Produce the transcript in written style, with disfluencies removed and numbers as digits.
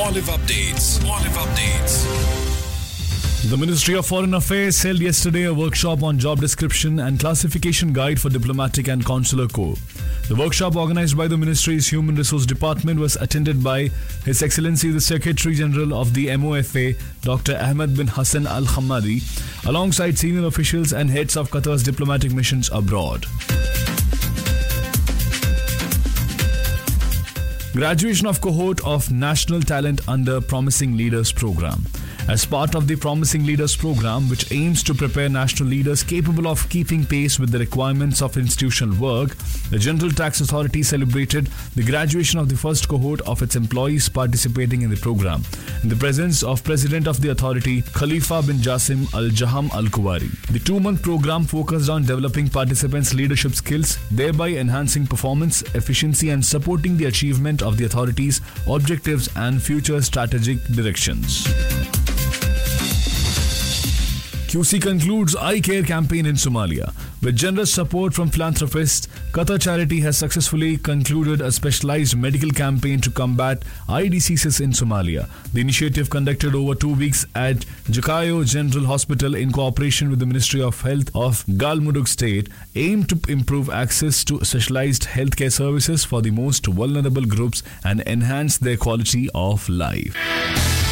Olive Updates. Olive Updates. The Ministry of Foreign Affairs held yesterday a workshop on job description and classification guide for diplomatic and consular corps. The workshop, organized by the Ministry's Human Resource Department, was attended by His Excellency the Secretary General of the MOFA, Dr. Ahmed bin Hassan Al Hamadi, alongside senior officials and heads of Qatar's diplomatic missions abroad. Graduation of cohort of National Talent under Promising Leaders Program. As part of the Promising Leaders Program, which aims to prepare national leaders capable of keeping pace with the requirements of institutional work, the General Tax Authority celebrated the graduation of the first cohort of its employees participating in the program, in the presence of President of the authority, Khalifa bin Jasim Al Jaham Al Kuwari. The 2-month program focused on developing participants' leadership skills, thereby enhancing performance, efficiency, and supporting the achievement of the authority's objectives and future strategic directions. QC concludes Eye Care campaign in Somalia. With generous support from philanthropists, Qatar Charity has successfully concluded a specialized medical campaign to combat eye diseases in Somalia. The initiative, conducted over 2 weeks at Jakayo General Hospital in cooperation with the Ministry of Health of Galmudug State, aimed to improve access to specialized healthcare services for the most vulnerable groups and enhance their quality of life.